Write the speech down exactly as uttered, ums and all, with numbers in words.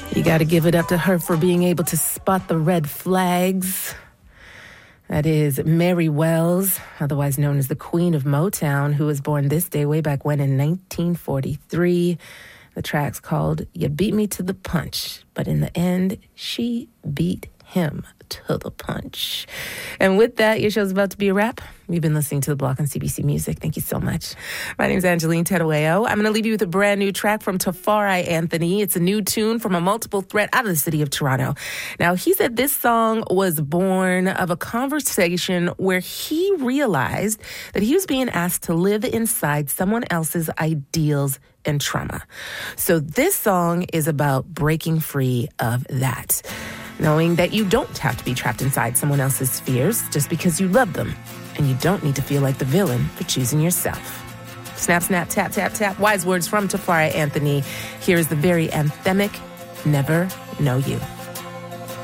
You got to give it up to her for being able to spot the red flags. That is Mary Wells, otherwise known as the Queen of Motown, who was born this day way back when in nineteen forty-three. The track's called You Beat Me to the Punch, but in the end, she beat him to the punch. And with that, your show's about to be a wrap. You've been listening to The Block on C B C Music. Thank you so much. My name's Angeline Terueo. I'm going to leave you with a brand new track from Tafari Anthony. It's a new tune from a multiple threat out of the city of Toronto. Now, he said this song was born of a conversation where he realized that he was being asked to live inside someone else's ideals and trauma. So this song is about breaking free of that. Knowing that you don't have to be trapped inside someone else's fears just because you love them. And you don't need to feel like the villain for choosing yourself. Snap, snap, tap, tap, tap. Wise words from Tafari Anthony. Here is the very anthemic Never Know You.